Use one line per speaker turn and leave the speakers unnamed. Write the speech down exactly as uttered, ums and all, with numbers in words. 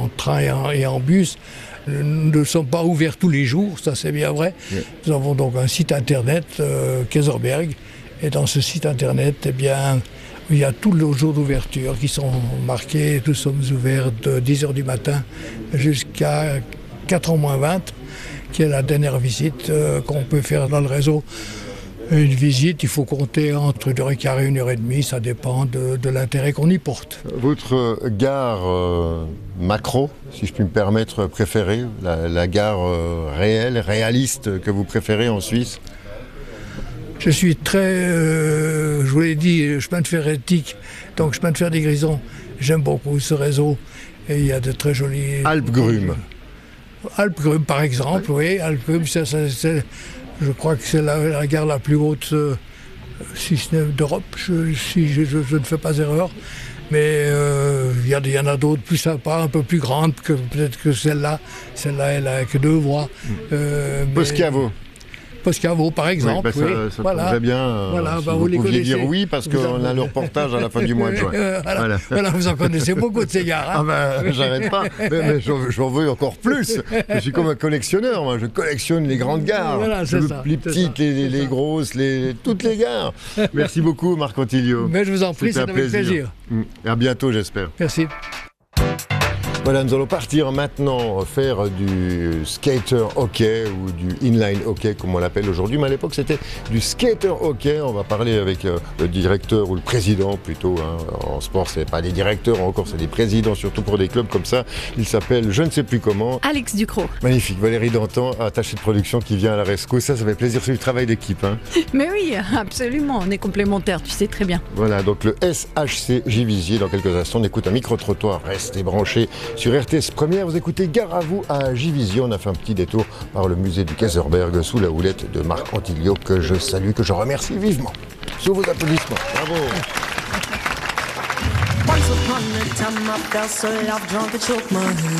en train et en, et en bus. Nous ne sommes pas ouverts tous les jours, ça c'est bien vrai. Oui. Nous avons donc un site internet, euh, Kaysersberg, et dans ce site internet, eh bien, il y a tous les jours d'ouverture qui sont marqués. Nous sommes ouverts de dix heures du matin jusqu'à quatre heures moins vingt, qui est la dernière visite euh, qu'on peut faire dans le réseau. Une visite, il faut compter entre une heure et quart et une heure et demie, ça dépend de, de l'intérêt qu'on y porte.
Votre gare euh, macro, si je puis me permettre, préférée, la, la gare euh, réelle, réaliste que vous préférez en Suisse?
Je suis très, euh, je vous l'ai dit, chemin de fer éthique, donc chemin de fer des Grisons. J'aime beaucoup ce réseau et il y a de très jolis...
Alpes-Grumes.
Alpes-Grumes par exemple, oui, Alpes-Grumes, ça, ça, c'est... Je crois que c'est la, la gare la plus haute, euh, si ce n'est d'Europe, je, si je, je, je ne fais pas erreur. Mais euh, il y, y en a d'autres plus sympas, un peu plus grandes que peut-être que celle-là. Celle-là, elle n'a que deux voies.
Euh, Poscavo.
Poscavo, par exemple.
Oui, bah ça,
oui.
ça
voilà.
tomberait bien. Euh,
voilà,
si
bah,
vous,
vous les
pouviez
connaissez.
dire oui, parce qu'on a le reportage à la fin du mois de juin.
voilà. Voilà. Voilà, vous en connaissez beaucoup de ces gares. Hein.
Ah ben, j'arrête pas. Mais, mais j'en, j'en veux encore plus. Je suis comme un collectionneur. Moi. Je collectionne les grandes gares.
Voilà, c'est
les
ça,
plus petites, les, les, les grosses, les, toutes les gares. Merci beaucoup, Marc Antilio.
Mais je vous en prie, c'est un plaisir. plaisir.
À bientôt, j'espère.
Merci.
Voilà, nous allons partir maintenant faire du skater hockey ou du inline hockey comme on l'appelle aujourd'hui, mais à l'époque c'était du skater hockey. On va parler avec euh, le directeur ou le président plutôt. Hein. En sport, c'est pas des directeurs, encore c'est des présidents, surtout pour des clubs comme ça. Il s'appelle, je ne sais plus comment.
Alex Ducrot.
Magnifique, Valérie Dantan, attachée de production qui vient à la rescousse. Ça, ça fait plaisir, c'est du travail d'équipe. Hein.
Mais oui, absolument, on est complémentaires, tu sais très bien.
Voilà, donc le S H C Givisier. Dans quelques instants, on écoute un micro-trottoir. Restez branchés sur R T S Première, vous écoutez Gare à vous à Givisier. On a fait un petit détour par le musée du Kaysersberg sous la houlette de Marc Antilio, que je salue, que je remercie vivement. Sous vos applaudissements. Bravo.